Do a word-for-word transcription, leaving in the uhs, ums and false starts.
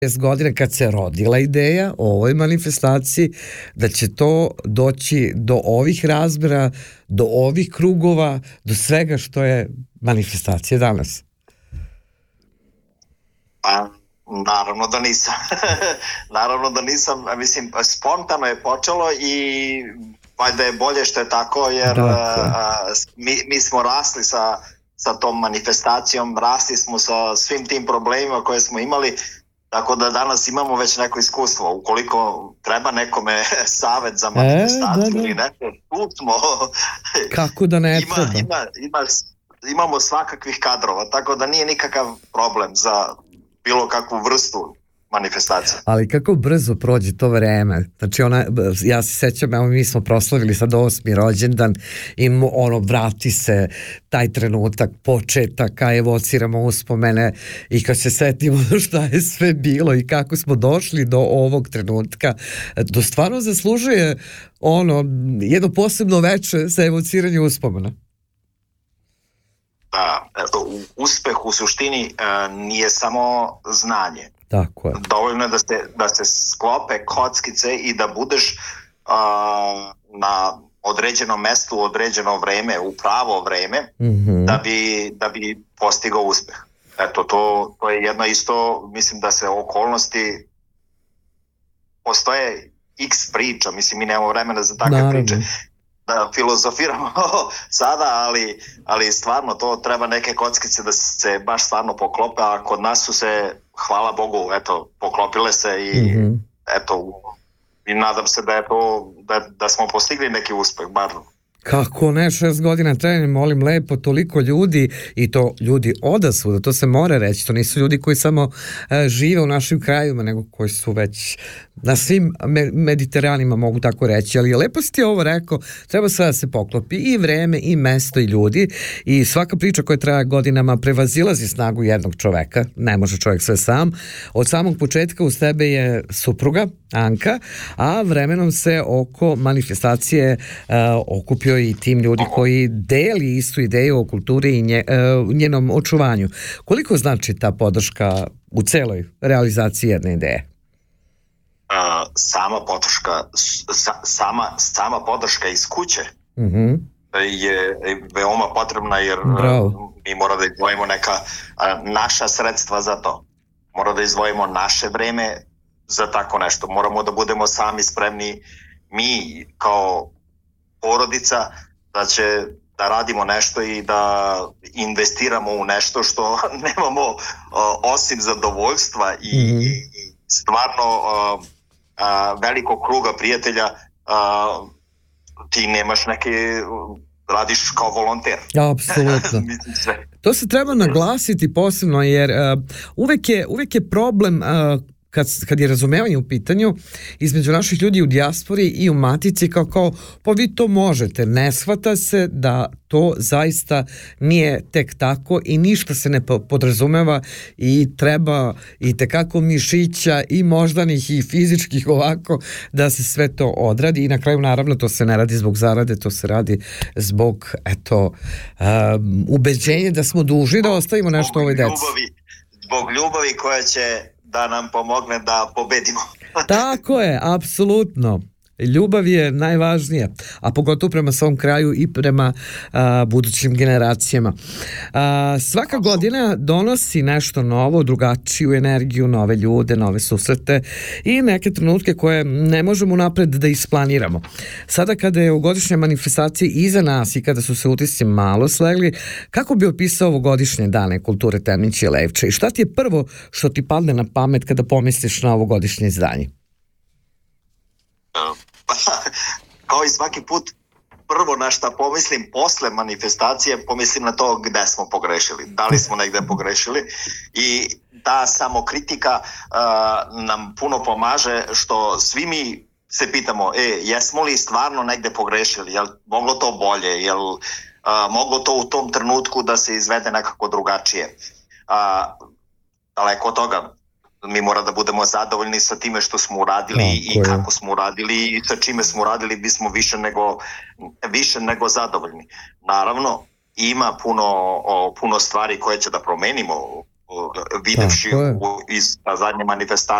šest godina kad se rodila ideja o ovoj manifestaciji, da će to doći do ovih razmera, do ovih krugova, do svega što je manifestacija danas? Pa, naravno da nisam. Naravno da nisam. Mislim, spontano je počelo i valjda je bolje što je tako, jer a, mi, mi smo rasli sa, sa tom manifestacijom, rasli smo sa svim tim problemima koje smo imali, tako da danas imamo već neko iskustvo. Ukoliko treba nekome savet za manifestaciju e, da, da. ili nešto, tu smo. Kako da ne ima, treba? Ima, ima, imamo svakakvih kadrova, tako da nije nikakav problem za bilo kakvu vrstu manifestacije. Ali kako brzo prođe to vreme. Znači ona, ja se sećam, evo mi smo proslavili sad osmi rođendan i ono vrati se taj trenutak početaka, evociramo uspomene i kad se setimo šta je sve bilo i kako smo došli do ovog trenutka, to stvarno zaslužuje ono jedno posebno veče za evociranje uspomena. Da, uspeh u suštini uh, nije samo znanje. Tako je. Dovoljno je da se, da se sklope kockice i da budeš uh, na određenom mestu u određeno vreme, u pravo vreme, mm-hmm. da bi, da bi postigao uspeh. Eto, to, to je jedno isto, mislim da se okolnosti, postoje x priča, mislim mi nemamo vremena za takve Naravno. priče, da filozofiramo sada, ali, ali stvarno to treba neke kockice da se baš stvarno poklope, a kod nas su se, hvala Bogu, eto, poklopile se i mm-hmm. eto, i nadam se da je to, da, da smo postigli neki uspeh, bar. Kako ne, šest godina trajanja, molim lepo, toliko ljudi i to ljudi odasvuda, to se mora reći, to nisu ljudi koji samo e, žive u našim krajima, nego koji su već na svim me- mediteranima, mogu tako reći, ali lepo si ti ovo rekao, treba sve da se poklopi, i vreme, i mesto, i ljudi, i svaka priča koja traje godinama prevazilazi snagu jednog čoveka, ne može čovjek sve sam, od samog početka uz tebe je supruga, Anka, a vremenom se oko manifestacije uh, okupio i tim ljudi koji deli istu ideju o kulturi i nje, uh, njenom očuvanju. Koliko znači ta podrška u celoj realizaciji jedne ideje? Uh, sama podrška sa, sama, sama podrška iz kuće mm-hmm. je veoma potrebna, jer Bravo. uh, mi moramo da izdvojimo neka uh, naša sredstva za to. Moramo da izdvojimo naše vreme za tako nešto. Moramo da budemo sami spremni, mi kao porodica, da će da radimo nešto i da investiramo u nešto što nemamo uh, osim zadovoljstva i, mm-hmm. i, i stvarno uh, uh, velikog kruga prijatelja, uh, ti nemaš neke, radiš kao volonter. Apsolutno. To se treba naglasiti posebno, jer uh, uvek, je, uvek je problem uh, Kad, kad je razumevanje u pitanju između naših ljudi u dijaspori i u matici, kao kao, pa vi to možete, ne shvata se da to zaista nije tek tako i ništa se ne podrazumeva i treba i tekako mišića i moždanih i fizičkih ovako da se sve to odradi i na kraju naravno to se ne radi zbog zarade, to se radi zbog eto um, ubeđenja da smo dužni da ostavimo nešto ovoj deci. Zbog ljubavi koja će da nam pomogne da pobedimo. Tako je, apsolutno. Ljubav je najvažnija, a pogotovo prema svom kraju i prema a, budućim generacijama. A, svaka godina donosi nešto novo, drugačiju energiju, nove ljude, nove susrete i neke trenutke koje ne možemo napred da isplaniramo. Sada kada je u godišnje manifestacije iza nas i kada su se utisci malo slegli, kako bi opisao ovogodišnje dane kulture Temniće i Levče i šta ti je prvo što ti padne na pamet kada pomisliš na ovogodišnje izdanje? Kao i svaki put, prvo na šta pomislim posle manifestacije, pomislim na to gde smo pogrešili, da li smo negde pogrešili, i ta samokritika uh, nam puno pomaže, što svi mi se pitamo, e, jesmo li stvarno negde pogrešili, jel moglo to bolje, jel uh, moglo to u tom trenutku da se izvede nekako drugačije. Uh, daleko od toga, mi mora da budemo zadovoljni sa time što smo uradili i je. kako smo uradili i sa čime smo uradili, bismo više nego, više nego zadovoljni. Naravno, ima puno, o, puno stvari koje će da promenimo videvši u, iz zadnje manifestacije